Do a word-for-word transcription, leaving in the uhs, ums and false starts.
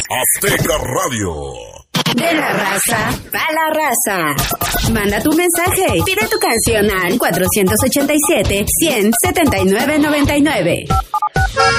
Azteca Radio. De la raza a la raza. Manda tu mensaje. Pide tu canción al cuatro ocho siete, uno cero, siete nueve nueve nueve.